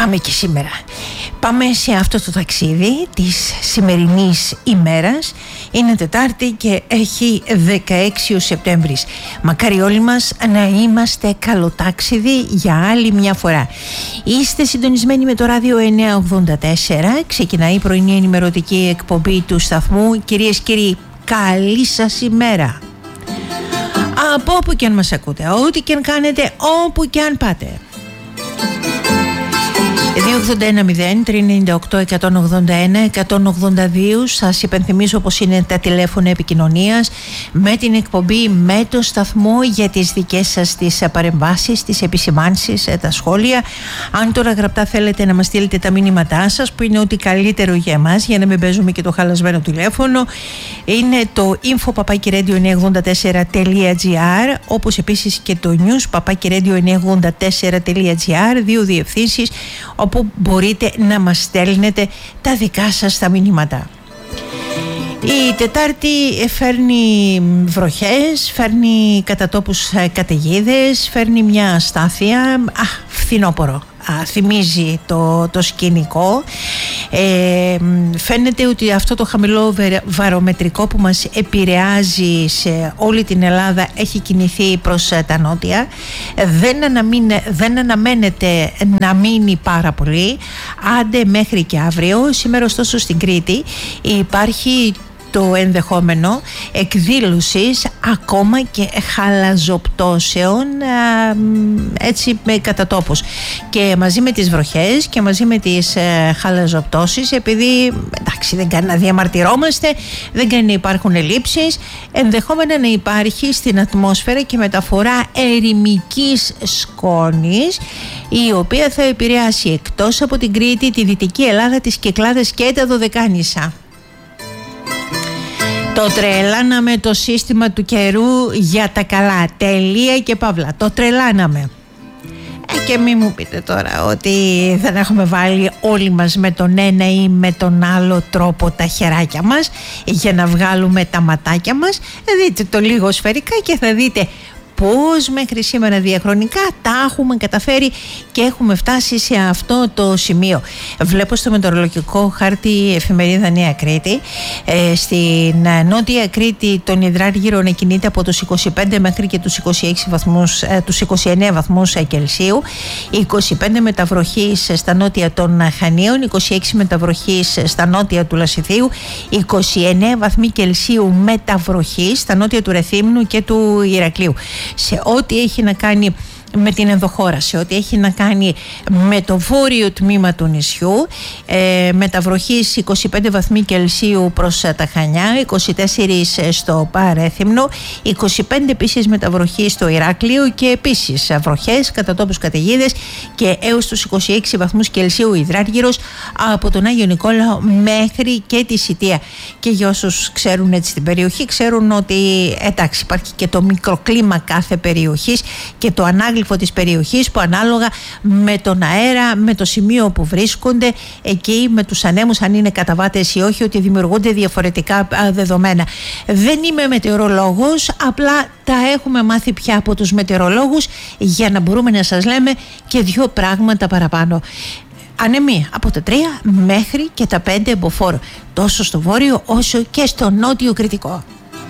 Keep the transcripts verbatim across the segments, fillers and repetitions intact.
πάμε και σήμερα. Πάμε σε αυτό το ταξίδι της σημερινής ημέρας. Είναι Τετάρτη και έχει δεκαέξι ο Σεπτέμβρης. Μακάρι όλοι μας να είμαστε καλοτάξιδοι για άλλη μια φορά. Είστε συντονισμένοι με το ράδιο εννιακόσια ογδόντα τέσσερα. Ξεκινάει η πρωινή ενημερωτική εκπομπή του σταθμού. Κυρίες και κύριοι, καλή σας ημέρα. Από όπου και αν μας ακούτε, ό,τι και αν κάνετε, όπου και αν πάτε. δύο ογδόντα ένα μηδέν τρία εννιά οκτώ εκατόν ογδόντα ένα εκατόν ογδόντα δύο. Σας υπενθυμίζω πως είναι τα τηλέφωνα επικοινωνίας με την εκπομπή, με το σταθμό, για τις δικές σας τις παρεμβάσεις, τις επισημάνσεις, τα σχόλια. Αν τώρα γραπτά θέλετε να μας στείλετε τα μήνυματά σας, που είναι ό,τι καλύτερο για εμάς, για να μην παίζουμε και το χαλασμένο τηλέφωνο, είναι το info παπάκι radio εννιακόσια ογδόντα τέσσερα τελεία τζι άρ, όπως επίσης και το news παπάκι radio εννιακόσια ογδόντα τέσσερα τελεία τζι άρ, δύο διευθύνσεις όπου μπορείτε να μας στέλνετε τα δικά σας τα μηνύματα. Η Τετάρτη φέρνει βροχές, φέρνει κατά τόπους καταιγίδες, φέρνει μια αστάθεια, α, φθινόπωρο. Α, θυμίζει το, το σκηνικό. Ε, φαίνεται ότι αυτό το χαμηλό βαρομετρικό που μας επηρεάζει σε όλη την Ελλάδα έχει κινηθεί προς τα νότια. Δεν, αναμείνε, δεν αναμένεται να μείνει πάρα πολύ, άντε μέχρι και αύριο. Σήμερα ωστόσο στην Κρήτη υπάρχει το ενδεχόμενο εκδήλωσης ακόμα και χαλαζοπτώσεων, έτσι, με κατατόπους, και μαζί με τις βροχές και μαζί με τις χαλαζοπτώσεις, επειδή εντάξει δεν κάνει να διαμαρτυρόμαστε, δεν κάνει να υπάρχουν ελλείψεις, ενδεχόμενα να υπάρχει στην ατμόσφαιρα και μεταφορά ερημικής σκόνης, η οποία θα επηρεάσει εκτός από την Κρήτη τη Δυτική Ελλάδα, τις Κυκλάδες και τα Δωδεκάνησα. Το τρελάναμε το σύστημα του καιρού για τα καλά. Τελεία και παύλα. Το τρελάναμε. Ε, και μη μου πείτε τώρα ότι δεν έχουμε βάλει όλοι μας με τον ένα ή με τον άλλο τρόπο τα χεράκια μας για να βγάλουμε τα ματάκια μας. Δείτε το λίγο σφαιρικά και θα δείτε πώς μέχρι σήμερα διαχρονικά τα έχουμε καταφέρει και έχουμε φτάσει σε αυτό το σημείο. Βλέπω στο μετεωρολογικό χάρτη εφημερίδα Νέα Κρήτη, ε, στην Νότια Κρήτη τον υδράργυρο να κινείται από τους είκοσι πέντε μέχρι και τους είκοσι έξι βαθμούς, ε, τους είκοσι εννέα βαθμούς Κελσίου, είκοσι πέντε μεταβροχής στα νότια των Χανίων, είκοσι έξι μεταβροχής στα νότια του Λασιθίου, είκοσι εννέα βαθμοί Κελσίου μεταβροχής στα νότια του Ρεθύμνου και του Ηρακλείου. Σε ό,τι έχει να κάνει με την ενδοχώρα, σε ό,τι έχει να κάνει με το βόρειο τμήμα του νησιού, ε, μεταβροχής είκοσι πέντε βαθμοί Κελσίου προς τα Χανιά, είκοσι τέσσερα στο Παρέθυμνο, είκοσι πέντε επίσης μεταβροχή στο Ηράκλειο και επίσης βροχές, κατά τόπους καταιγίδες, και έως τους είκοσι έξι βαθμούς Κελσίου υδράργυρος από τον Άγιο Νικόλαο μέχρι και τη Σιτία. Και για όσους ξέρουν έτσι την περιοχή, ξέρουν ότι εντάξει υπάρχει και το μικροκλίμα κάθε περιοχής και το ανάγλυφο της περιοχής που ανάλογα με τον αέρα, με το σημείο που βρίσκονται εκεί, με τους ανέμους, αν είναι καταβάτες ή όχι, ότι δημιουργούνται διαφορετικά δεδομένα. Δεν είμαι μετεωρολόγος, απλά τα έχουμε μάθει πια από τους μετεωρολόγους για να μπορούμε να σας λέμε και δύο πράγματα παραπάνω. Ανεμία από τα τρία μέχρι και τα πέντε εμποφόρ, τόσο στο βόρειο όσο και στο νότιο Κρητικό.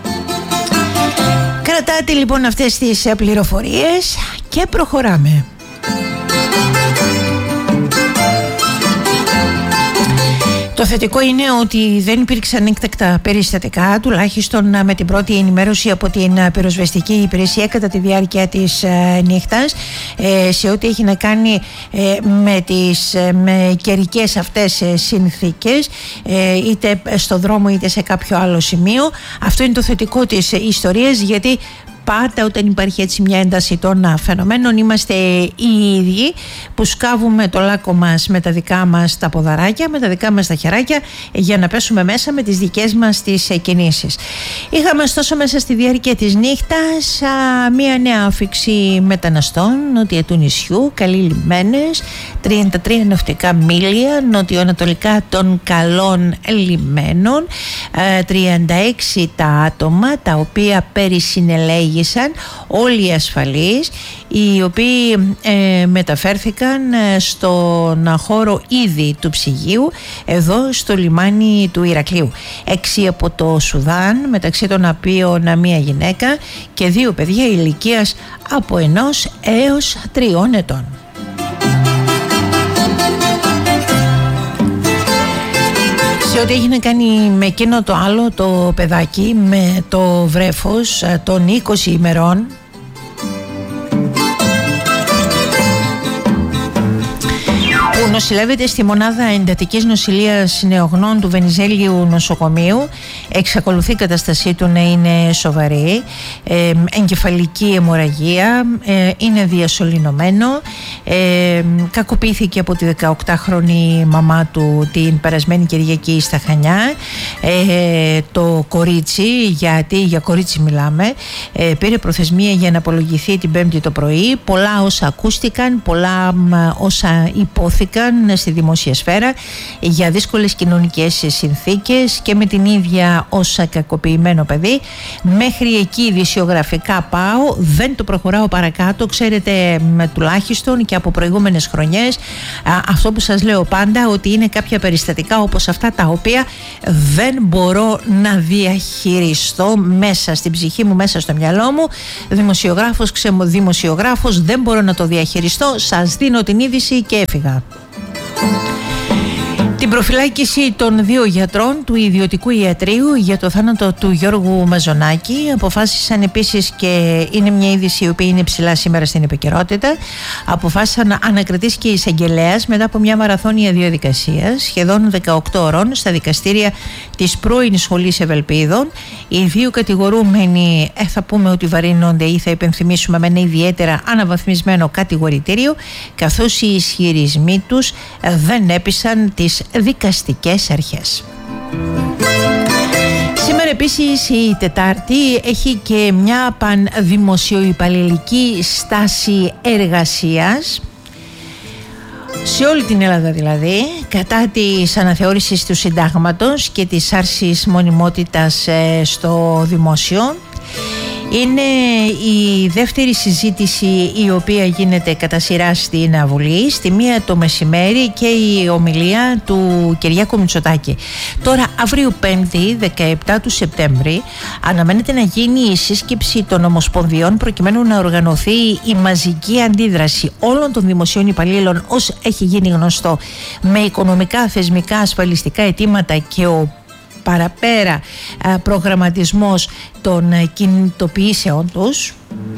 Κρατάτε λοιπόν αυτές τις πληροφορίες και προχωράμε. Το θετικό είναι ότι δεν υπήρξαν έκτακτα περιστατικά, τουλάχιστον με την πρώτη ενημέρωση από την πυροσβεστική υπηρεσία κατά τη διάρκεια της νύχτας, σε ό,τι έχει να κάνει με τις με καιρικές αυτές συνθήκες, είτε στο δρόμο είτε σε κάποιο άλλο σημείο. Αυτό είναι το θετικό της ιστορίας, γιατί πάντα όταν υπάρχει έτσι μια ένταση των φαινομένων είμαστε οι ίδιοι που σκάβουμε το λάκκο μας με τα δικά μας τα ποδαράκια, με τα δικά μας τα χεράκια, για να πέσουμε μέσα με τις δικές μας τις κινήσεις. Είχαμε ωστόσο μέσα στη διάρκεια της νύχτας μια νέα άφιξη μεταναστών νότια του νησιού, καλοί λιμένες, τριάντα τρία ναυτικά μίλια νοτιοανατολικά των καλών λιμένων, τριάντα έξι τα άτομα τα οποία περισυνελέγησαν οδήγησαν όλοι οι ασφαλείς, οι οποίοι ε, μεταφέρθηκαν στον χώρο ήδη του ψυγείου εδώ στο λιμάνι του Ηρακλείου. Έξι από το Σουδάν, μεταξύ των οποίων μία γυναίκα και δύο παιδιά ηλικίας από ενός έως τριών ετών. Σε ό,τι έχει να κάνει με εκείνο το άλλο το παιδάκι με το βρέφος των είκοσι ημερών, που νοσηλεύεται στη μονάδα εντατικής νοσηλείας νεογνών του Βενιζέλιου νοσοκομείου, εξακολουθεί η κατάστασή του να είναι σοβαρή, ε, εγκεφαλική αιμορραγία, ε, είναι διασωληνωμένο, ε, κακοποιήθηκε από τη δεκαοκτάχρονη μαμά του την περασμένη Κυριακή στα Χανιά. Ε, το κορίτσι, γιατί για κορίτσι μιλάμε, ε, πήρε προθεσμία για να απολογηθεί την Πέμπτη το πρωί. Πολλά όσα ακούστηκαν, πολλά όσα υπόθηκαν στη δημόσια σφαίρα για δύσκολες κοινωνικές συνθήκες και με την ίδια ως κακοποιημένο παιδί. Μέχρι εκεί ειδησιογραφικά πάω, δεν το προχωράω παρακάτω. Ξέρετε τουλάχιστον και από προηγούμενες χρονιές αυτό που σας λέω πάντα, ότι είναι κάποια περιστατικά όπως αυτά τα οποία δεν μπορώ να διαχειριστώ μέσα στην ψυχή μου, μέσα στο μυαλό μου. Δημοσιογράφος, ξεμοδημοσιογράφος, δεν μπορώ να το διαχειριστώ. Σας δίνω την είδηση και έφυγα. Την προφυλάκηση των δύο γιατρών του ιδιωτικού ιατρείου για το θάνατο του Γιώργου Μαζονάκη αποφάσισαν επίσης, και είναι μια είδηση η οποία είναι ψηλά σήμερα στην επικαιρότητα, αποφάσισαν να ανακριτήσει και η εισαγγελέας μετά από μια μαραθώνια διαδικασία σχεδόν δεκαοκτώ ώρων στα δικαστήρια της πρώην Σχολής Ευελπίδων. Οι δύο κατηγορούμενοι ε, θα πούμε ότι βαρύνονται ή θα υπενθυμίσουμε με ένα ιδιαίτερα αναβαθμισμένο κατηγορητήριο, καθώς οι ισχυρισμοί τους δεν έπεισαν τις δικαστικές αρχές. Σήμερα επίσης η Τετάρτη έχει και μια πανδημοσιοϊπαλληλική στάση εργασίας σε όλη την Ελλάδα, δηλαδή κατά της αναθεώρησης του συντάγματος και της άρσης μονιμότητας στο δημόσιο. Είναι η δεύτερη συζήτηση η οποία γίνεται κατά σειρά στην Βουλή. Στη μία το μεσημέρι και η ομιλία του Κυριάκου Μητσοτάκη. Τώρα αύριο Πέμπτη δεκαεπτά του Σεπτέμβρη αναμένεται να γίνει η σύσκεψη των Ομοσπονδιών προκειμένου να οργανωθεί η μαζική αντίδραση όλων των δημοσίων υπαλλήλων, ως έχει γίνει γνωστό, με οικονομικά, θεσμικά, ασφαλιστικά αιτήματα και ο παραπέρα προγραμματισμός των κινητοποιήσεων τους.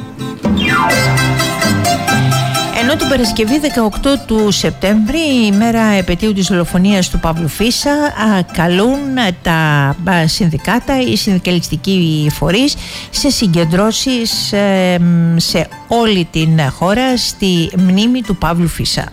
Ενώ την Παρασκευή δεκαοκτώ του Σεπτέμβρη, η μέρα επετείου της δολοφονίας του Παύλου Φίσα, καλούν τα συνδικάτα, οι συνδικαλιστικοί φορείς σε συγκεντρώσεις σε όλη την χώρα στη μνήμη του Παύλου Φίσα.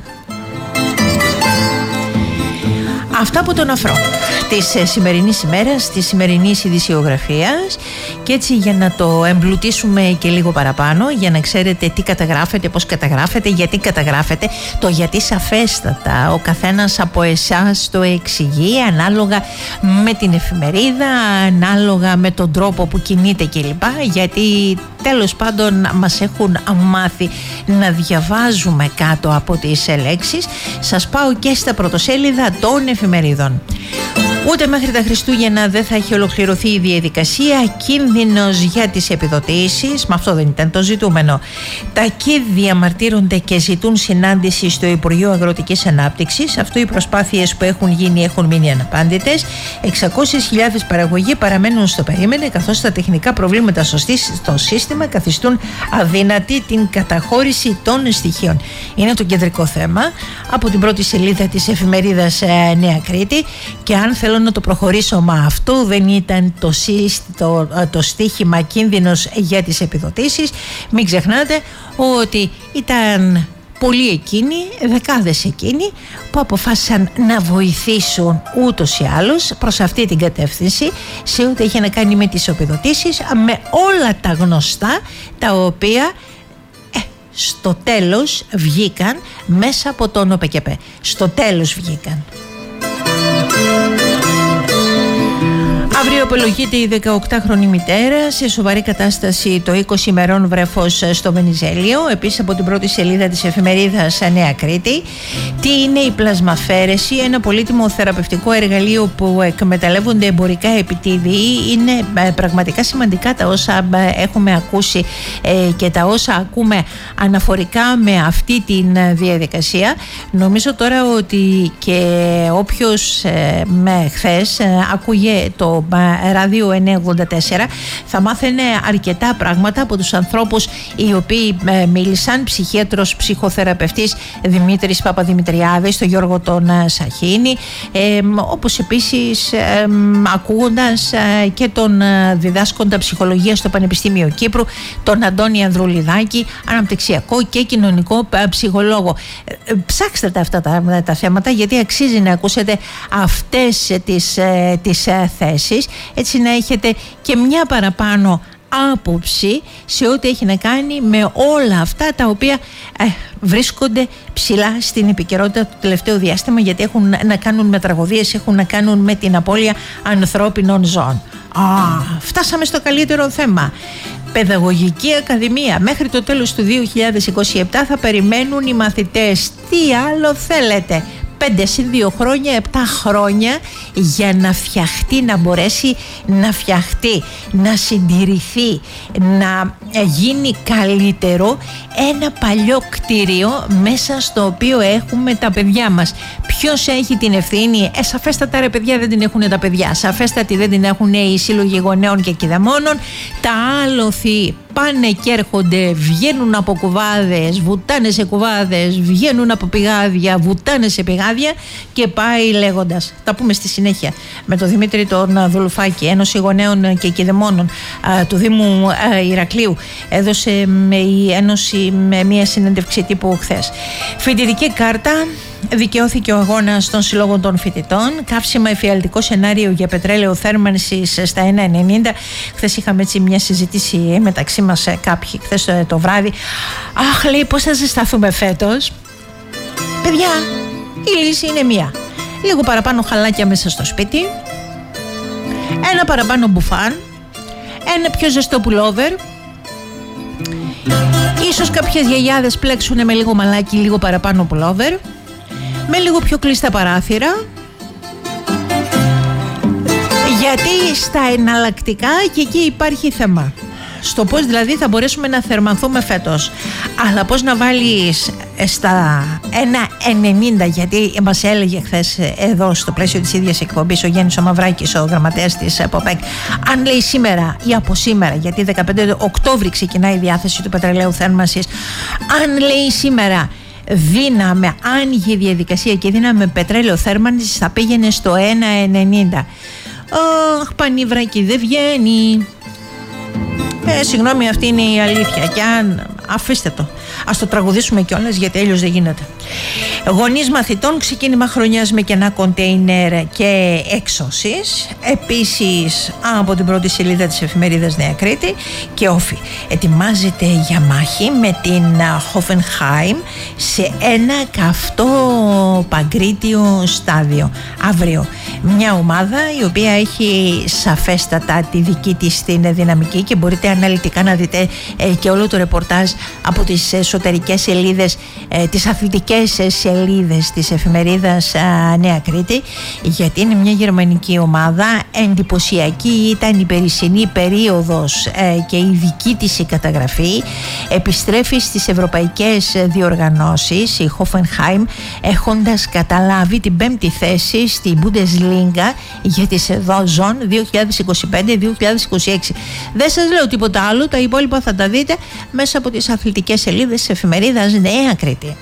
Αυτά από τον αφρό της σημερινής ημέρας, της σημερινής ειδησιογραφίας, και έτσι για να το εμπλουτίσουμε και λίγο παραπάνω, για να ξέρετε τι καταγράφετε, πώς καταγράφετε, γιατί καταγράφετε, το γιατί σαφέστατα ο καθένας από εσάς το εξηγεί ανάλογα με την εφημερίδα, ανάλογα με τον τρόπο που κινείται κλπ, γιατί τέλος πάντων μας έχουν μάθει να διαβάζουμε κάτω από τις λέξεις. Σας πάω και στα πρωτοσέλιδα των εφημερίδων. Ούτε μέχρι τα Χριστούγεννα δεν θα έχει ολοκληρωθεί η διαδικασία. Κίνδυνος για τις επιδοτήσεις. Μα αυτό δεν ήταν το ζητούμενο. Τα ΚΙΔ διαμαρτύρονται και ζητούν συνάντηση στο Υπουργείο Αγροτικής Ανάπτυξης. Αυτό οι προσπάθειες που έχουν γίνει έχουν μείνει αναπάντητες. εξακόσιες χιλιάδες παραγωγοί παραμένουν στο περίμενε, καθώς τα τεχνικά προβλήματα στο σύστημα καθιστούν αδύνατη την καταχώρηση των στοιχείων. Είναι το κεντρικό θέμα από την πρώτη σελίδα της εφημερίδας Νέα Κρήτη. Και αν θέλω να το προχωρήσω, μα αυτό δεν ήταν το, το, το στίχημα κίνδυνος για τις επιδοτήσεις. Μην ξεχνάτε ότι ήταν πολλοί εκείνοι, δεκάδες εκείνοι που αποφάσισαν να βοηθήσουν ούτως ή άλλως προς αυτή την κατεύθυνση σε ό,τι είχε να κάνει με τις επιδοτήσεις, με όλα τα γνωστά τα οποία ε, στο τέλος βγήκαν μέσα από τον ΟΠΕΚΕΠΕ. Στο τέλος βγήκαν. Αύριο απολογείται η δεκαοκτάχρονη μητέρα σε σοβαρή κατάσταση το είκοσι ημερών βρέφος στο Βενιζέλιο. Επίσης από την πρώτη σελίδα της εφημερίδας Νέα Κρήτη. Τι είναι η πλασμαφαίρεση? Ένα πολύτιμο θεραπευτικό εργαλείο που εκμεταλλεύονται εμπορικά επιτίδιοι. Είναι πραγματικά σημαντικά τα όσα έχουμε ακούσει και τα όσα ακούμε αναφορικά με αυτή τη διαδικασία. Νομίζω τώρα ότι και όποιος με χθες ακούγε το ράδιο εννιακόσια ογδόντα τέσσερα θα μάθαινε αρκετά πράγματα από τους ανθρώπους οι οποίοι ε, μίλησαν. Ψυχίατρος, ψυχοθεραπευτής Δημήτρης Παπαδημητριάδης, τον Γιώργο τον Σαχίνη, ε, όπως επίσης ε, ακούγοντας ε, και τον διδάσκοντα ψυχολογία στο Πανεπιστήμιο Κύπρου, τον Αντώνη Ανδρουλιδάκη, αναπτυξιακό και κοινωνικό ε, ψυχολόγο. Ε, ψάξτε τα αυτά τα, τα θέματα, γιατί αξίζει να ακούσετε αυτές τις, ε, τις ε, θέσεις, έτσι να έχετε και μια παραπάνω άποψη σε ό,τι έχει να κάνει με όλα αυτά τα οποία ε, βρίσκονται ψηλά στην επικαιρότητα του τελευταίου διάστημα, γιατί έχουν να κάνουν με τραγωδίες, έχουν να κάνουν με την απώλεια ανθρώπινων ζώων. Α, φτάσαμε στο καλύτερο θέμα. Παιδαγωγική Ακαδημία. Μέχρι το τέλος του δύο χιλιάδες είκοσι επτά θα περιμένουν οι μαθητές. Τι άλλο θέλετε? πέντε συν δύο χρόνια, επτά χρόνια για να φτιαχτεί, να μπορέσει να φτιαχτεί, να συντηρηθεί, να γίνει καλύτερο ένα παλιό κτίριο μέσα στο οποίο έχουμε τα παιδιά μας. Ποιος έχει την ευθύνη? Ε, σαφέστατα ρε παιδιά δεν την έχουν τα παιδιά, σαφέστατα δεν την έχουν οι σύλλογοι γονέων και κηδεμόνων. Τα άλοθη πάνε και έρχονται, βγαίνουν από κουβάδες, βουτάνε σε κουβάδες, βγαίνουν από πηγάδια, βουτάνε σε πηγάδια και πάει λέγοντας. Τα πούμε στη συνέχεια με τον Δημήτρη τον Δουλουφάκη, Ένωση Γονέων και Κηδεμόνων α, του Δήμου α, Ηρακλείου. Έδωσε με η Ένωση με μια συνέντευξη τύπου χθες. Φοιτητική κάρτα. Δικαιώθηκε ο αγώνας των συλλόγων των φοιτητών. Καύσιμα εφιαλτικό σενάριο για πετρέλαιο θέρμανσης στα ένα ενενήντα. Χθες είχαμε έτσι μια συζήτηση μεταξύ μας κάποιοι χθες το, το βράδυ. Αχ, λέει, πώς θα ζεσταθούμε φέτος? Παιδιά, η λύση είναι μία. Λίγο παραπάνω χαλάκια μέσα στο σπίτι, ένα παραπάνω μπουφάν, ένα πιο ζεστό πουλόβερ. Ίσως κάποιες γιαγιάδες πλέξουν με λίγο μαλάκι, λίγο παραπάνω πουλόβερ, με λίγο πιο κλειστά παράθυρα, γιατί στα εναλλακτικά και εκεί υπάρχει θέμα. Στο πώς δηλαδή θα μπορέσουμε να θερμανθούμε φέτος. Αλλά πώς να βάλεις στα ένα ενενήντα, γιατί μας έλεγε χθες εδώ στο πλαίσιο της ίδιας εκπομπής ο Γιάννης ο Μαυράκης, ο γραμματέας της ΠΟΠΕΚ, αν λέει σήμερα ή από σήμερα, γιατί δεκαπέντε Οκτώβρη ξεκινάει η διάθεση του πετρελαίου θέρμανσης, αν λέει σήμερα δίναμε, άνοιγε η διαδικασία και δίναμε πετρέλαιο θέρμανσης, θα πήγαινε στο ένα ενενήντα. Αχ, πανίβρακι, δεν βγαίνει. Ε, συγγνώμη, αυτή είναι η αλήθεια. Και αν αφήστε το, ας το τραγουδήσουμε κιόλας, γιατί αλλιώς δεν γίνεται. Γονείς μαθητών, ξεκίνημα χρονιάς με κενά κοντέινερ και εξώσεις. Επίσης από την πρώτη σελίδα της εφημερίδας Νέα Κρήτη. Και όφη ετοιμάζεται για μάχη με την Hoffenheim σε ένα καυτό παγκρίτιο στάδιο. Αύριο μια ομάδα η οποία έχει σαφέστατα τη δική της την δυναμική, και μπορείτε αναλυτικά να δείτε ε, και όλο το ρεπορτάζ από τις εσωτερικές σελίδες, ε, τις αθλητικές σελίδες της εφημερίδας ε, Νέα Κρήτη, γιατί είναι μια γερμανική ομάδα. Εντυπωσιακή ήταν η περσινή περίοδος ε, και η δική της η καταγραφή. Επιστρέφει στις ευρωπαϊκές διοργανώσεις η Hoffenheim, έχοντας καταλάβει την πέμπτη θέση στη Bundesliga για τη σεζόν δύο χιλιάδες είκοσι πέντε δύο χιλιάδες είκοσι έξι. Δεν σας λέω τίποτα άλλο, τα υπόλοιπα θα τα δείτε μέσα από τις αθλητικές σελίδες της εφημερίδας Νέα Κρήτη.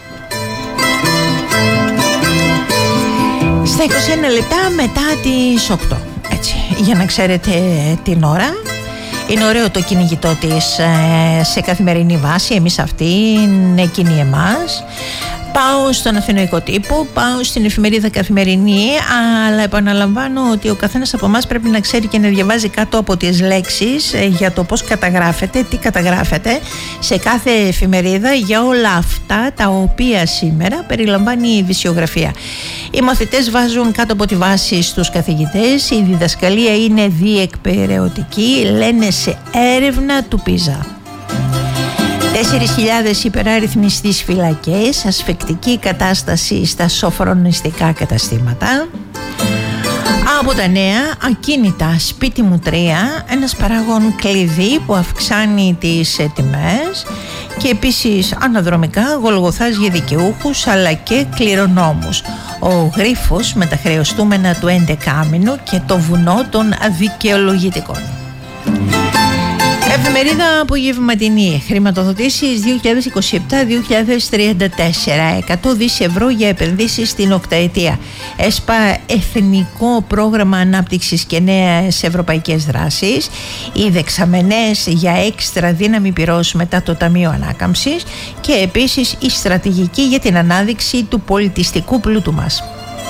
Στα είκοσι ένα λεπτά μετά τις οκτώ, έτσι, για να ξέρετε την ώρα. Είναι ωραίο το κυνηγητό της ε, σε καθημερινή βάση, εμείς αυτοί, εκείνοι εμάς. Πάω στον Αθηναϊκό Τύπο, πάω στην εφημερίδα Καθημερινή, αλλά επαναλαμβάνω ότι ο καθένας από εμάς πρέπει να ξέρει και να διαβάζει κάτω από τις λέξεις για το πώς καταγράφεται, τι καταγράφεται σε κάθε εφημερίδα για όλα αυτά τα οποία σήμερα περιλαμβάνει η ειδησιογραφία. Οι μαθητές βάζουν κάτω από τη βάση στους καθηγητές, η διδασκαλία είναι διεκπεραιωτική, λένε σε έρευνα του Πίζα. τέσσερις χιλιάδες υπεράριθμοι στις φυλακές, ασφεκτική κατάσταση στα σοφρονιστικά καταστήματα. Από τα νέα, ακίνητα σπίτι μου τρία, ένας παράγων κλειδί που αυξάνει τις τιμές και επίσης αναδρομικά γολγοθάς για δικαιούχους αλλά και κληρονόμους. Ο γρίφος με τα χρεωστούμενα του έντεκάμηνου και το βουνό των αδικαιολογητικών. Εφημερίδα Απογευματινή. Χρηματοδοτήσεις δύο χιλιάδες είκοσι επτά με δύο χιλιάδες τριάντα τέσσερα. εκατό δισεκατομμύρια ευρώ για επενδύσεις στην οκταετία. ΕΣΠΑ, Εθνικό Πρόγραμμα Ανάπτυξης και Νέες Ευρωπαϊκές Δράσεις. Οι δεξαμενές για έξτρα δύναμη πυρός μετά το Ταμείο Ανάκαμψης. Και επίσης η στρατηγική για την ανάδειξη του πολιτιστικού πλούτου μας.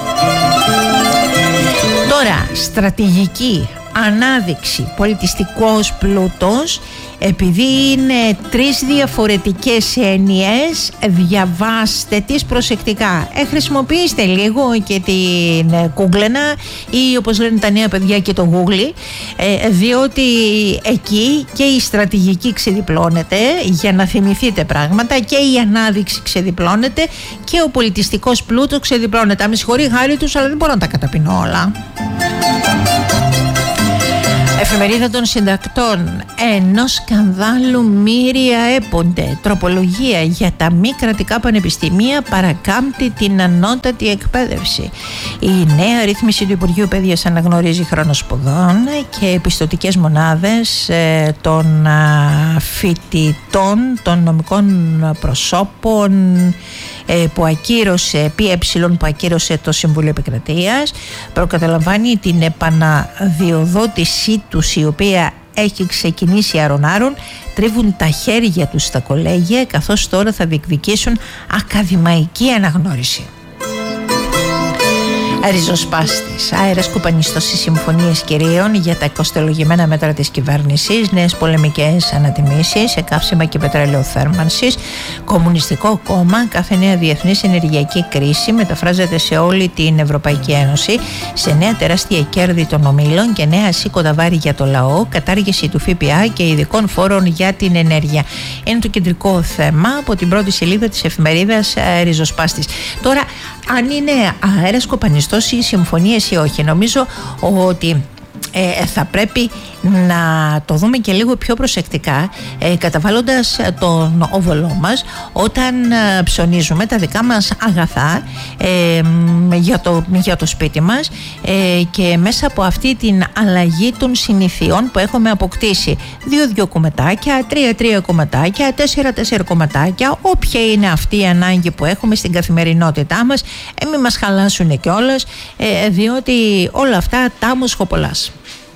Τώρα, στρατηγική ανάδειξη, πολιτιστικός πλούτος, επειδή είναι τρεις διαφορετικές έννοιες, διαβάστε τις προσεκτικά. Ε, χρησιμοποιήστε λίγο και την κούγκλενα ή όπως λένε τα νέα παιδιά και το Google, ε, διότι εκεί και η στρατηγική ξεδιπλώνεται για να θυμηθείτε πράγματα και η ανάδειξη ξεδιπλώνεται και ο πολιτιστικός πλούτος ξεδιπλώνεται. Με συγχωρεί χάρη τους, αλλά δεν μπορώ να τα καταπινώ όλα. Εφημερίδα των Συντακτών. Ενός σκανδάλου μοίρια έπονται. Τροπολογία για τα μη κρατικά πανεπιστήμια παρακάμπτει την ανώτατη εκπαίδευση. Η νέα ρύθμιση του Υπουργείου Παιδείας αναγνωρίζει χρόνο σπουδών και επιστοτικές μονάδες ε, των α, φοιτητών, των νομικών προσώπων ε, που ακύρωσε, ΠΕ που ακύρωσε το Συμβούλιο Επικρατείας. Προκαταλαμβάνει την επαναδιοδότησή τους, η οποία έχει ξεκινήσει αρων-άρων. Τρίβουν τα χέρια τους στα κολέγια, καθώς τώρα θα διεκδικήσουν ακαδημαϊκή αναγνώριση. Ριζοσπάστης. Αέρας κουπανιστός στις συμφωνίες κυρίων για τα κοστολογημένα μέτρα της κυβέρνησης, νέες πολεμικές ανατιμήσεις σε καύσιμα και πετρέλαιο θέρμανσης. Κομμουνιστικό κόμμα. Κάθε νέα διεθνής ενεργειακή κρίση μεταφράζεται σε όλη την Ευρωπαϊκή Ένωση σε νέα τεράστια κέρδη των ομίλων και νέα σήκωτα βάρη για το λαό, κατάργηση του ΦΠΑ και ειδικών φόρων για την ενέργεια. Είναι το κεντρικό θέμα από την πρώτη σελίδα της εφημερίδας Ριζοσπάστης. Τώρα, αν είναι αέρας κοπανιστός οι συμφωνίες ή όχι, νομίζω ότι ε, θα πρέπει να το δούμε και λίγο πιο προσεκτικά, ε, καταβάλλοντας τον όβολό μας όταν ε, ψωνίζουμε τα δικά μας αγαθά ε, για, το, για το σπίτι μας ε, και μέσα από αυτή την αλλαγή των συνηθιών που έχουμε αποκτήσει. Δύο-δύο κομματάκια, τρία-τρία κομματάκια, τέσσερα-τέσσερα κομματάκια, όποια είναι αυτή η ανάγκη που έχουμε στην καθημερινότητά μας, ε, μην μας χαλάσουν κιόλας, ε, διότι όλα αυτά τα μοσχοπολάς.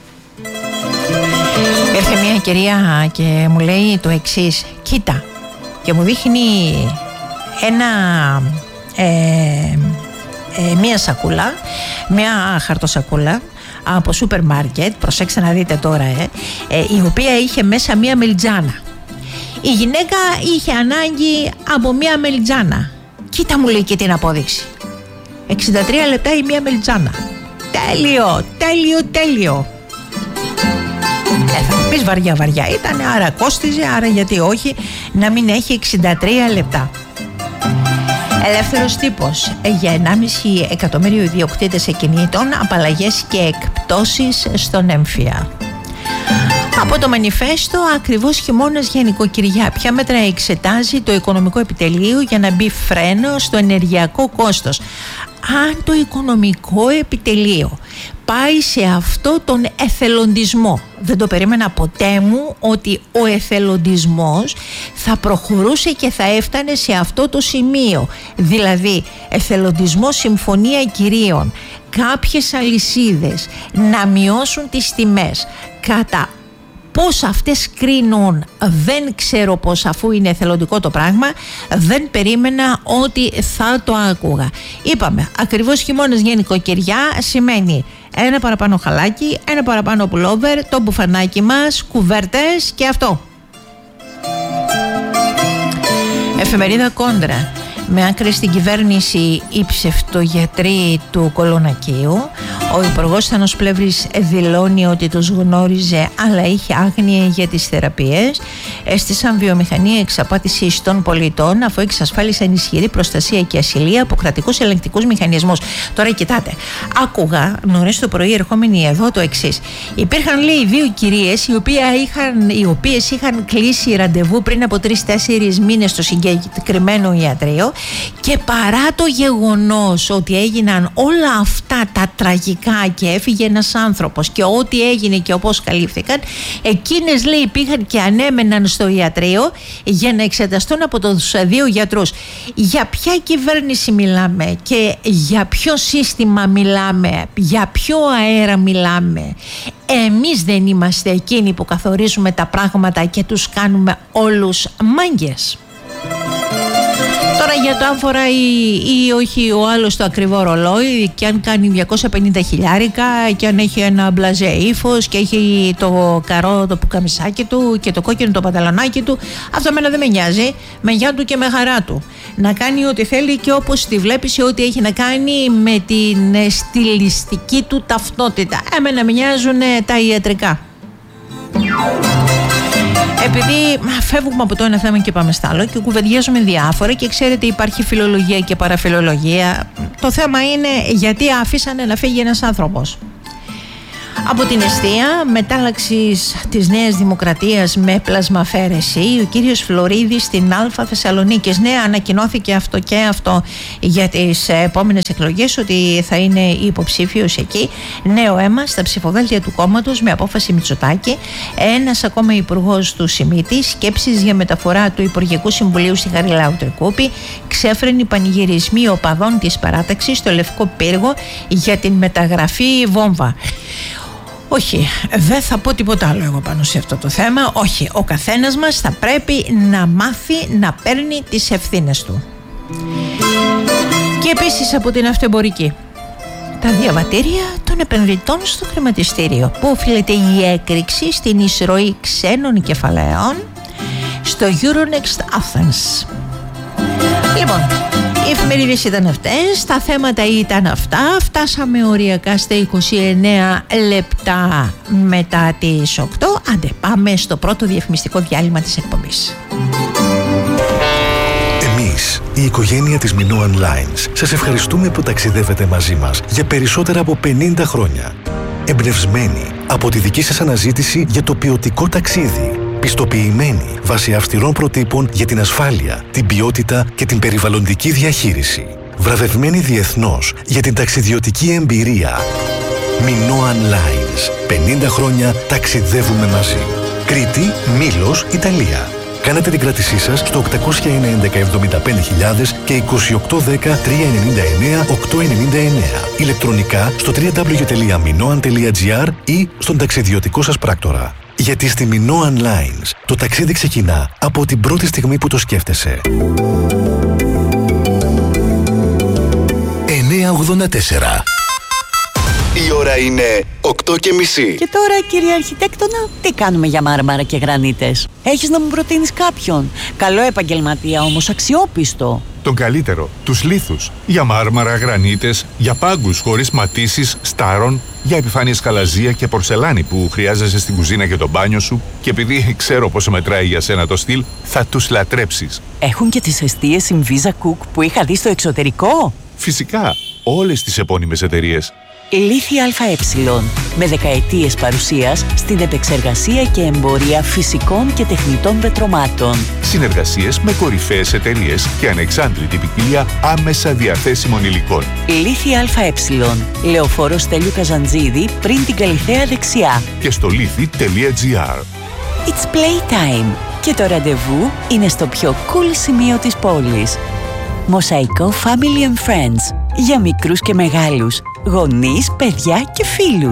Έρχεται μια κυρία και μου λέει το εξής: κοίτα, και μου δείχνει ένα ε, ε, μια σακούλα, μια χαρτοσακούλα από σούπερ μάρκετ, προσέξτε να δείτε τώρα, ε, ε, η οποία είχε μέσα μια μελιτζάνα. Η γυναίκα είχε ανάγκη από μια μελιτζάνα. Κοίτα, μου λέει, και την απόδειξη. εξήντα τρία λεπτά η μια μελιτζάνα. Τέλειο, τέλειο, τέλειο. Ε, θα πεις βαριά βαριά ήταν, άρα κόστιζε, άρα γιατί όχι να μην έχει εξήντα τρία λεπτά. Ελεύθερος τύπος. Για ενάμιση εκατομμύριο ιδιοκτήτες ακινήτων, απαλλαγές και εκπτώσεις στον έμφυα. Από το μανιφέστο, ακριβώς χειμώνας για νοικοκυριά. Ποια μέτρα εξετάζει το οικονομικό επιτελείο για να μπει φρένο στο ενεργειακό κόστος? Αν το οικονομικό επιτελείο πάει σε αυτό τον εθελοντισμό, δεν το περίμενα ποτέ μου ότι ο εθελοντισμός θα προχωρούσε και θα έφτανε σε αυτό το σημείο, δηλαδή εθελοντισμό, συμφωνία κυρίων, κάποιες αλυσίδες να μειώσουν τις τιμές κατά Πώς αυτές κρίνουν δεν ξέρω, πώς αφού είναι εθελοντικό το πράγμα δεν περίμενα ότι θα το άκουγα. Είπαμε, ακριβώς χειμώνας για νοικοκυριά σημαίνει ένα παραπάνω χαλάκι, ένα παραπάνω πουλόβερ, το μπουφανάκι μας, κουβέρτες και αυτό. Εφημερίδα Κόντρα. Με άκρη στην κυβέρνηση οι ψευτογιατροί του Κολονακίου. Ο υπουργός Θάνος Πλεύρης δηλώνει ότι τους γνώριζε αλλά είχε άγνοια για τις θεραπείες. Έστησαν βιομηχανία εξαπάτησης των πολιτών αφού εξασφάλισαν ισχυρή προστασία και ασυλία από κρατικούς ελεγκτικούς μηχανισμούς. Τώρα κοιτάτε, άκουγα νωρίς το πρωί ερχόμενοι εδώ το εξής. Υπήρχαν, λέει, δύο κυρίες οι, είχαν, οι οποίες είχαν κλείσει ραντεβού πριν από τρεις-τέσσερις μήνες στο συγκεκριμένο ιατρείο και παρά το γεγονός ότι έγιναν όλα αυτά τα τραγικά και έφυγε ένας άνθρωπος και ό,τι έγινε και όπως καλύφθηκαν, εκείνες, λέει, πήγαν και ανέμεναν στο ιατρείο για να εξεταστούν από τους δύο γιατρούς. Για ποια κυβέρνηση μιλάμε και για ποιο σύστημα μιλάμε, για ποιο αέρα μιλάμε? Εμείς δεν είμαστε εκείνοι που καθορίζουμε τα πράγματα και τους κάνουμε όλους μάγκες? Τώρα για το αν φοράει ή όχι ο άλλος το ακριβό ρολόι και αν κάνει διακόσια πενήντα χιλιάρικα και αν έχει ένα μπλαζέ ύφος και έχει το καρό το πουκαμισάκι του και το κόκκινο το πανταλονάκι του, αυτό εμένα δεν με νοιάζει, με γεια του και με χαρά του. Να κάνει ό,τι θέλει και όπως τη βλέπει σε ό,τι έχει να κάνει με την στιλιστική του ταυτότητα. Εμένα με νοιάζουν τα ιατρικά. Επειδή φεύγουμε από το ένα θέμα και πάμε στο άλλο και κουβεντιάζουμε διάφορα και ξέρετε υπάρχει φιλολογία και παραφιλολογία, το θέμα είναι γιατί αφήσανε να φύγει ένας άνθρωπος. Από την εστία μετάλλαξης της Νέας Δημοκρατίας με πλασμαφέρεση, ο κύριος Φλωρίδης στην Α Θεσσαλονίκης. Ναι, ανακοινώθηκε αυτό και αυτό για τις επόμενες εκλογές ότι θα είναι υποψήφιος εκεί. Νέο αίμα στα ψηφοδέλτια του κόμματος με απόφαση Μητσοτάκη. Ένας ακόμα υπουργός του Σιμίτη, σκέψεις για μεταφορά του Υπουργικού Συμβουλίου στη Χαριλάου Τρικούπη, ξέφρενοι πανηγυρισμοί οπαδών της παράταξης στο Λευκό Πύργο για την μεταγραφή βόμβα. Όχι, δεν θα πω τίποτα άλλο εγώ πάνω σε αυτό το θέμα. Όχι, ο καθένας μας θα πρέπει να μάθει να παίρνει τις ευθύνες του. Και επίσης από την αυτοεμπορική. Τα διαβατήρια των επενδυτών στο χρηματιστήριο. Πού οφείλεται η έκρηξη στην εισρωή ξένων κεφαλαίων στο Euronext Athens. Λοιπόν, οι εφημερίδες ήταν αυτές, τα θέματα ήταν αυτά. Φτάσαμε οριακά στα είκοσι εννέα λεπτά μετά τις οκτώ. Άντε, πάμε στο πρώτο διαφημιστικό διάλειμμα της εκπομπής. Εμείς, η οικογένεια της Minoan Lines, σας ευχαριστούμε που ταξιδεύετε μαζί μας για περισσότερα από πενήντα χρόνια. Εμπνευσμένοι από τη δική σας αναζήτηση για το ποιοτικό ταξίδι. Πιστοποιημένοι βάσει αυστηρών προτύπων για την ασφάλεια, την ποιότητα και την περιβαλλοντική διαχείριση. Βραβευμένοι διεθνώς για την ταξιδιωτική εμπειρία. Minoan Lines. πενήντα χρόνια ταξιδεύουμε μαζί. Κρήτη, Μήλος, Ιταλία. Κάνετε την κράτησή σας στο οκτακόσια έντεκα εβδομήντα πέντε χιλιάδες και είκοσι οκτώ δέκα τριακόσια ενενήντα εννέα οκτακόσια ενενήντα εννέα. Ηλεκτρονικά στο double-u double-u double-u τελεία minoan τελεία gr ή στον ταξιδιωτικό σας πράκτορα. Γιατί στη Minoan Lines το ταξίδι ξεκινά από την πρώτη στιγμή που το σκέφτεσαι. εννιακόσια ογδόντα τέσσερα. Η ώρα είναι οκτώ και μισή. Και τώρα, κύριε Αρχιτέκτονα, τι κάνουμε για μάρμαρα και γρανίτες? Έχεις να μου προτείνεις κάποιον? Καλό επαγγελματία όμως, αξιόπιστο. Τον καλύτερο, τους λίθους. Για μάρμαρα, γρανίτες, για πάγκους χωρίς ματίσεις, στάρων, για επιφάνειες χαλαζία και πορσελάνη που χρειάζεσαι στην κουζίνα και το μπάνιο σου. Και επειδή ξέρω πόσο μετράει για σένα το στυλ, θα τους λατρέψεις. Έχουν και τις εστίες Inviza Cook που είχα δει στο εξωτερικό. Φυσικά, όλες τις επώνυμες εταιρείες. Λίθη ΑΕ, με δεκαετίες παρουσίας στην επεξεργασία και εμπορία φυσικών και τεχνητών πετρωμάτων. Συνεργασίες με κορυφαίες εταιρείες και ανεξάντλητη ποικιλία άμεσα διαθέσιμων υλικών. Λίθη ΑΕ, Λεωφόρο Στέλιου Καζαντζίδη, πριν την Καλιθέα δεξιά. Και στο λίθη τελεία gr. It's playtime και το ραντεβού είναι στο πιο cool σημείο της πόλης. Μοσαϊκό Family and Friends. Για μικρούς και μεγάλους, γονείς, παιδιά και φίλους.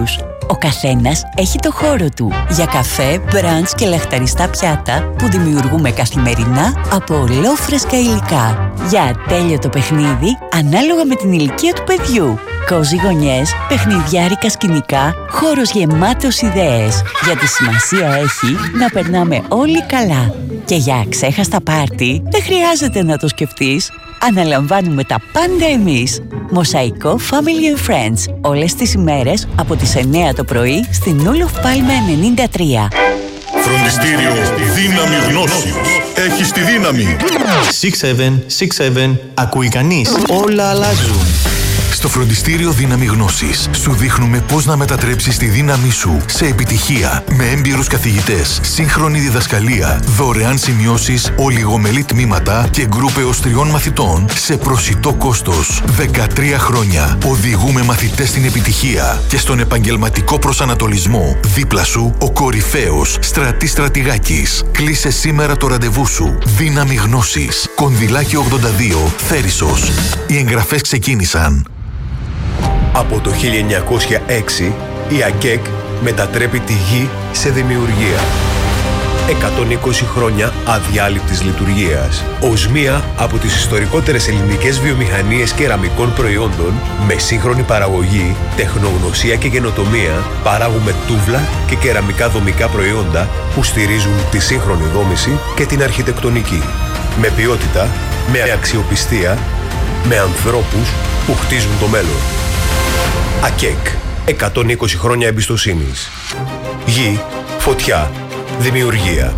Ο καθένας έχει το χώρο του για καφέ, μπραντς και λαχταριστά πιάτα που δημιουργούμε καθημερινά από ολόφρεσκα υλικά. Για ατέλειωτο παιχνίδι ανάλογα με την ηλικία του παιδιού. Κόζι γωνιές, παιχνιδιάρικα σκηνικά, χώρος γεμάτος ιδέες. Γιατί σημασία έχει να περνάμε όλοι καλά. Και για αξέχαστα πάρτι δεν χρειάζεται να το σκεφτείς. Αναλαμβάνουμε τα πάντα εμείς. Μοσαϊκό Family and Friends. Όλες τις ημέρες από τις εννιά το πρωί στην Ούλοφ Πάλμε ενενήντα τρία. Φροντιστήριο Δύναμη Γνώσεως. Έχεις τη δύναμη. έξι επτά έξι επτά. Ακούει κανείς. Όλα αλλάζουν. Στο Φροντιστήριο Δύναμη Γνώσης σου δείχνουμε πώς να μετατρέψεις τη δύναμη σου σε επιτυχία με έμπειρους καθηγητές, σύγχρονη διδασκαλία, δωρεάν σημειώσεις, ολιγομελή τμήματα και γκρουπ έως τριών μαθητών σε προσιτό κόστος. δεκατρία χρόνια οδηγούμε μαθητές στην επιτυχία και στον επαγγελματικό προσανατολισμό. Δίπλα σου ο κορυφαίος Στρατής Στρατηγάκης. Κλείσε σήμερα το ραντεβού σου. Δύναμη Γνώσης. Κονδυλάκι ογδόντα δύο, Θέρισος. Οι εγγραφές ξεκίνησαν. Από το χίλια εννιακόσια έξι η ΑΚΕΚ μετατρέπει τη γη σε δημιουργία. εκατόν είκοσι χρόνια αδιάλειπτης λειτουργίας. Ως μία από τις ιστορικότερες ελληνικές βιομηχανίες κεραμικών προϊόντων, με σύγχρονη παραγωγή, τεχνογνωσία και καινοτομία, παράγουμε τούβλα και κεραμικά δομικά προϊόντα που στηρίζουν τη σύγχρονη δόμηση και την αρχιτεκτονική. Με ποιότητα, με αξιοπιστία, με ανθρώπους που χτίζουν το μέλλον. ΑΚΕΚ. εκατόν είκοσι χρόνια εμπιστοσύνης. Γη, φωτιά, δημιουργία.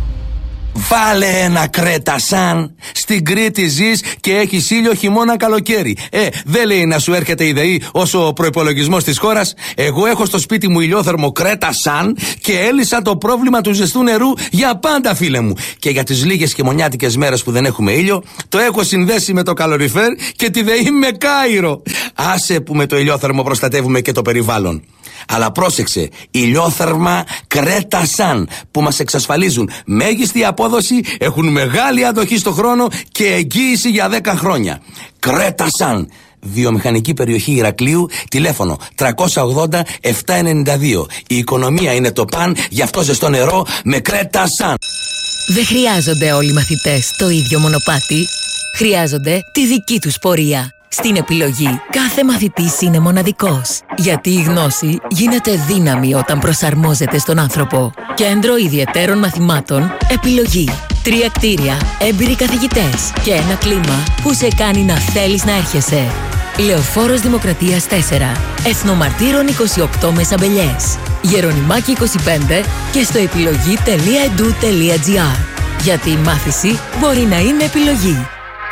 Βάλε ένα Κρέτα Σαν. Στην Κρήτη ζεις και έχεις ήλιο χειμώνα καλοκαίρι. Ε, δεν λέει να σου έρχεται η ΔΕΗ όσο ο προϋπολογισμός της χώρας. Εγώ έχω στο σπίτι μου ηλιόθερμο Κρέτα Σαν και έλυσα το πρόβλημα του ζεστού νερού για πάντα, φίλε μου. Και για τις λίγες χειμωνιάτικες μέρες που δεν έχουμε ήλιο, το έχω συνδέσει με το καλοριφέρ και τη ΔΕΗ με Κάιρο. Άσε που με το ηλιόθερμο προστατεύουμε και το περιβάλλον. Αλλά πρόσεξε, ηλιόθερμα Κρέτα Σαν που μας εξασφαλίζουν μέγιστη απόδοση, έχουν μεγάλη αντοχή στο χρόνο και εγγύηση για δέκα χρόνια. Κρέτα Σαν, βιομηχανική περιοχή Ηρακλείου, τηλέφωνο τριακόσια ογδόντα επτακόσια ενενήντα δύο. Η οικονομία είναι το παν, γι' αυτό ζεστό νερό με Κρέτα Σαν. Δεν χρειάζονται όλοι οι μαθητές το ίδιο μονοπάτι. Χρειάζονται τη δική τους πορεία. Στην επιλογή, κάθε μαθητής είναι μοναδικός. Γιατί η γνώση γίνεται δύναμη όταν προσαρμόζεται στον άνθρωπο. Κέντρο ιδιαιτέρων μαθημάτων, επιλογή. Τρία κτίρια, έμπειροι καθηγητές και ένα κλίμα που σε κάνει να θέλεις να έρχεσαι. Λεωφόρος Δημοκρατίας τέσσερα, Εθνομαρτύρων είκοσι οκτώ Μεσαμπελιές, Γερονιμάκη είκοσι πέντε και στο επιλογή τελεία εντου τελεία τζι άρ. Γιατί η μάθηση μπορεί να είναι επιλογή.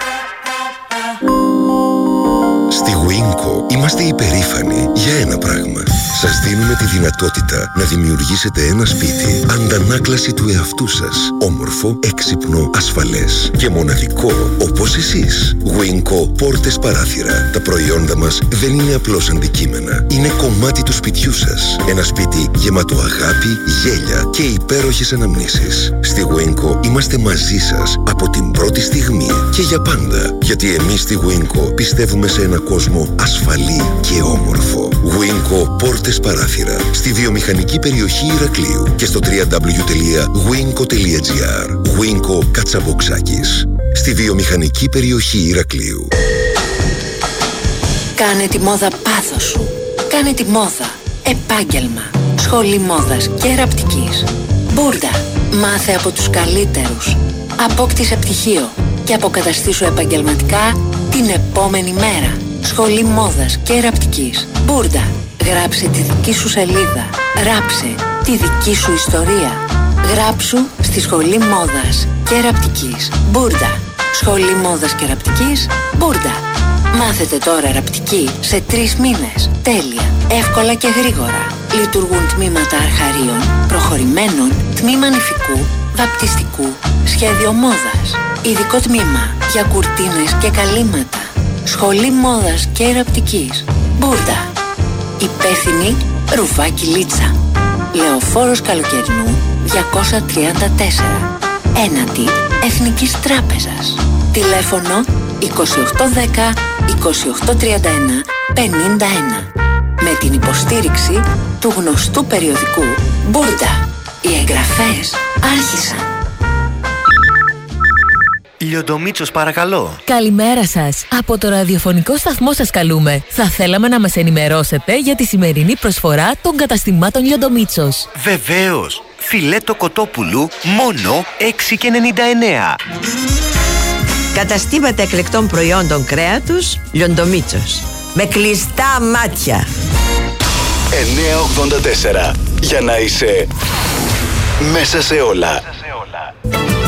Στη Winco είμαστε υπερήφανοι για ένα πράγμα. Σας δίνουμε τη δυνατότητα να δημιουργήσετε ένα σπίτι αντανάκλαση του εαυτού σας. Όμορφο, έξυπνο, ασφαλές και μοναδικό όπως εσείς. Winco πόρτες παράθυρα. Τα προϊόντα μας δεν είναι απλώς αντικείμενα. Είναι κομμάτι του σπιτιού σας. Ένα σπίτι γεμάτο αγάπη, γέλια και υπέροχες αναμνήσεις. Στη Winco είμαστε μαζί σας από την πρώτη στιγμή και για πάντα. Γιατί εμείς στη Winco πιστεύουμε σε ένα κόσμο ασφαλή και όμορφο. Winco πόρτες παράθυρα στη βιομηχανική περιοχή Ηρακλείου και στο double-u double-u double-u τελεία winco τελεία τζι άρ. Winco Κατσαποξάκης στη βιομηχανική περιοχή Ηρακλείου. Κάνε τη μόδα πάθος σου. Κάνε τη μόδα επάγγελμα. Σχολή μόδας και ραπτικής. Μπούρντα. Μάθε από τους καλύτερους. Απόκτησε πτυχίο και αποκαταστήσου επαγγελματικά την επόμενη μέρα. Σχολή μόδας και ραπτικής. Μπούρντα. Γράψε τη δική σου σελίδα. Ράψε τη δική σου ιστορία. Γράψου στη Σχολή Μόδας και Ραπτικής. Μπούρντα. Σχολή Μόδας και Ραπτικής. Μπούρντα. Μάθετε τώρα ραπτική σε τρεις μήνες. Τέλεια, εύκολα και γρήγορα. Λειτουργούν τμήματα αρχαρίων, προχωρημένων, τμήμα νηφικού, βαπτιστικού, σχέδιο μόδας. Ειδικό τμήμα για κουρτίνες και καλύματα. Σχολή Μόδας και Ραπτικής. Μπούρντα. Υπεύθυνη Ρουφάκη Λίτσα. Λεωφόρος Καλοκαιρινού διακόσια τριάντα τέσσερα. Έναντι Εθνικής Τράπεζας. Τηλέφωνο είκοσι οκτώ δέκα είκοσι οκτώ τριάντα ένα πενήντα ένα. Με την υποστήριξη του γνωστού περιοδικού Μπούρντα. Οι εγγραφές άρχισαν. Λιοντομίτσος, παρακαλώ. Καλημέρα σας. Από το ραδιοφωνικό σταθμό σας καλούμε. Θα θέλαμε να μας ενημερώσετε για τη σημερινή προσφορά των καταστημάτων Λιοντομίτσος. Βεβαίως. Φιλέτο κοτόπουλου μόνο έξι και ενενήντα εννέα. Καταστήματα εκλεκτών προϊόντων κρέατος Λιοντομίτσος. Με κλειστά μάτια. εννιακόσια ογδόντα τέσσερα. Για να είσαι μέσα σε όλα.